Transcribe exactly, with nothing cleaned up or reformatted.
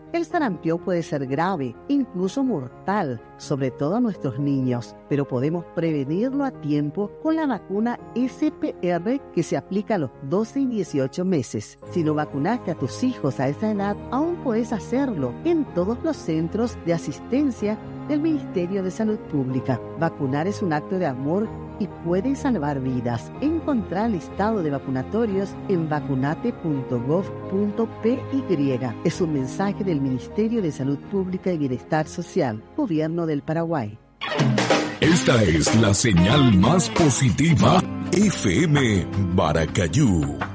El sarampión puede ser grave, incluso mortal, sobre todo a nuestros niños, pero podemos prevenirlo a tiempo con la vacuna S P R que se aplica a los doce y dieciocho meses. Si no vacunaste a tus hijos a esa edad, aún puedes hacerlo en todos los centros de asistencia del Ministerio de Salud Pública. Vacunar es un acto de amor y puede salvar vidas. Encontrá el listado de vacunatorios en vacunate punto gov punto p y. Es un mensaje del Ministerio de Salud Pública y Bienestar Social, Gobierno del Paraguay. Esta es la señal más positiva, F M Baracayú.